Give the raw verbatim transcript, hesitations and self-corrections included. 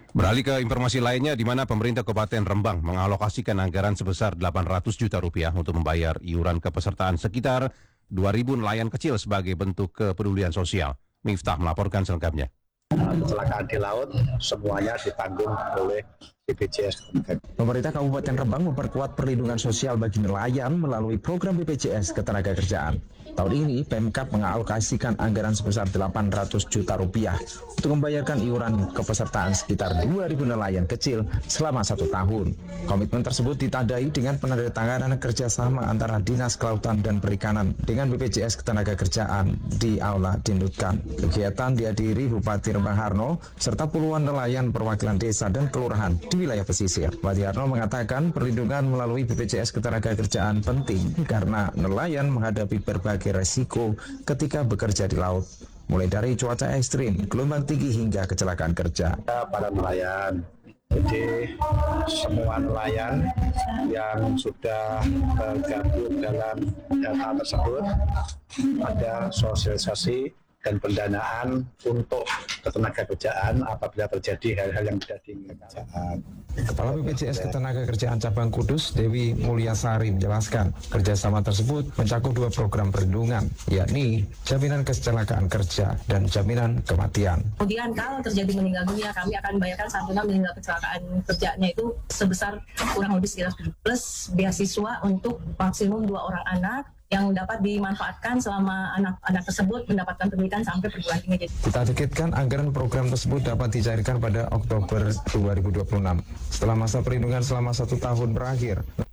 Beralih ke informasi lainnya, di mana pemerintah Kabupaten Rembang mengalokasikan anggaran sebesar delapan ratus juta rupiah untuk membayar iuran kepesertaan sekitar dua ribu nelayan kecil sebagai bentuk kepedulian sosial. Miftah melaporkan selengkapnya. Kecelakaan di laut semuanya ditanggung oleh B P J S. Pemerintah Kabupaten Rembang memperkuat perlindungan sosial bagi nelayan melalui program B P J S Ketenagakerjaan. Tahun ini, Pemkab mengalokasikan anggaran sebesar delapan ratus juta rupiah untuk membayarkan iuran kepesertaan sekitar dua ribu nelayan kecil selama satu tahun. Komitmen tersebut ditandai dengan penandatanganan kerjasama antara Dinas Kelautan dan Perikanan dengan B P J S Ketenagakerjaan di Aula Dindutkan. Kegiatan dihadiri Bupati Rembang Harno serta puluhan nelayan perwakilan desa dan kelurahan di wilayah pesisir. Bupati Harno mengatakan perlindungan melalui B P J S Ketenagakerjaan penting karena nelayan menghadapi berbagai resiko ketika bekerja di laut, mulai dari cuaca ekstrim, gelombang tinggi hingga kecelakaan kerja. Para nelayan, jadi semua nelayan yang sudah tergabung dalam data tersebut ada sosialisasi dan pendanaan untuk ketenagakerjaan apabila terjadi hal-hal yang tidak diinginkan. Kepala B P J S Ketenagakerjaan Cabang Kudus, Dewi Mulyasari menjelaskan, kerjasama tersebut mencakup dua program perlindungan, yakni jaminan kecelakaan kerja dan jaminan kematian. Kemudian kalau terjadi meninggal dunia, kami akan membayarkan santunan meninggal kecelakaan kerjanya itu sebesar kurang lebih sekitar plus beasiswa untuk maksimum dua orang anak yang dapat dimanfaatkan selama anak-anak tersebut mendapatkan pendidikan sampai perguruan tinggi. Kita targetkan anggaran program tersebut dapat dicairkan pada Oktober dua ribu dua puluh enam. Setelah masa perlindungan selama satu tahun berakhir.